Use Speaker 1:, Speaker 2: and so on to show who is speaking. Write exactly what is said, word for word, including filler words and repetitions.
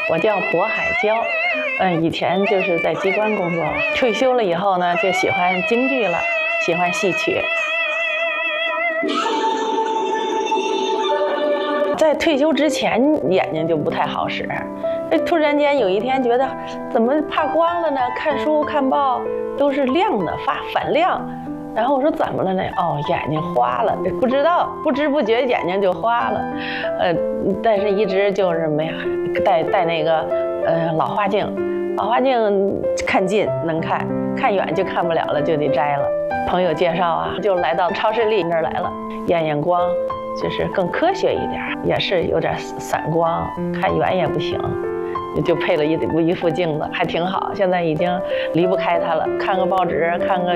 Speaker 1: 我叫薄海娇，嗯，以前就是在机关工作，退休了以后呢，就喜欢京剧了，喜欢戏曲。在退休之前，眼睛就不太好使。突然间有一天觉得，怎么怕光了呢？看书看报都是亮的，发反亮。然后我说怎么了呢？哦，眼睛花了，不知道，不知不觉眼睛就花了。呃，但是一直就是没戴戴那个呃老花镜，老花镜看近能看，看远就看不了了，就得摘了。朋友介绍啊，就来到超视力那儿来了，验验光，就是更科学一点，也是有点散光，看远也不行。就配了一一副镜子，还挺好。现在已经离不开它了，看个报纸，看个